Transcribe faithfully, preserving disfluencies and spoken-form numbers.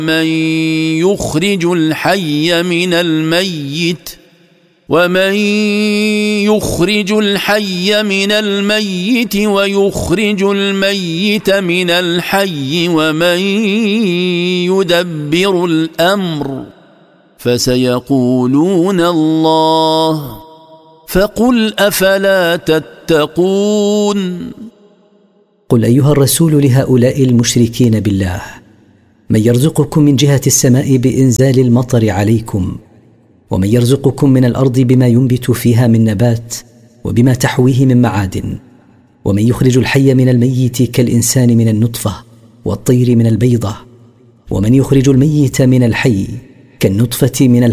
من يخرج الحي من الميت ومن يخرج الحي من الميت ويخرج الميت من الحي ومن يدبر الأمر فسيقولون الله فقل أفلا تتقون. قل أيها الرسول لهؤلاء المشركين بالله: من يرزقكم من جهة السماء بإنزال المطر عليكم، ومن يرزقكم من الأرض بما ينبت فيها من نبات وبما تحويه من معادن، ومن يخرج الحي من الميت كالإنسان من النطفة والطير من البيضة، ومن يخرج الميت من الحي كالنطفة من